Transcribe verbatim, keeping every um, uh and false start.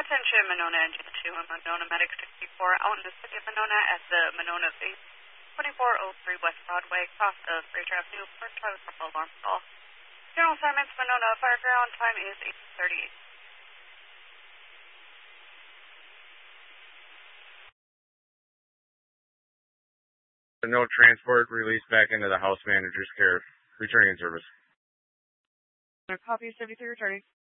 Attention, Monona Engine two and Monona Medic sixty-four out in the city of Monona at the Monona base, twenty-four oh three West Broadway, cross of Fraser Avenue, for Charlie Purple alarm call. General assignments, Monona Fireground, time is eight thirty-eight. No transport, released back into the house manager's care. Returning in service. Copy, seventy-three returning.